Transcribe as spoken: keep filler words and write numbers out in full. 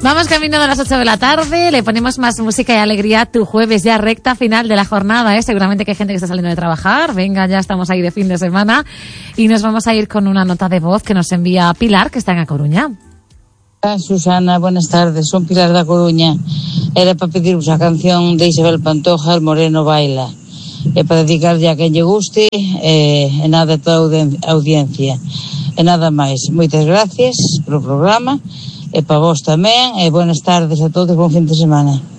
Vamos camino a las ocho de la tarde, le ponemos más música y alegría a tu jueves, ya recta final de la jornada, ¿eh? Seguramente que hay gente que está saliendo de trabajar, venga, ya estamos ahí de fin de semana y nos vamos a ir con una nota de voz que nos envía Pilar, que está en A Coruña. Susana, buenas tardes, son Pilar da Coruña. Era para pediros a canción de Isabel Pantoja, El Moreno Baila. É para dedicarlle a quen lle guste, e, e nada a toda a audiencia. E nada máis. Moitas gracias polo programa, e para vos tamén, e buenas tardes a todos, bon fin de semana.